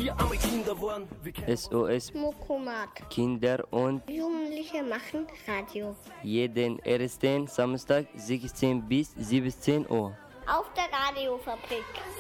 wir arme Kinder waren. SOS Mokomat. Kinder und Jugendliche machen Radio. jeden ersten Samstag 16 bis 17 Uhr. Auf der Radiofabrik.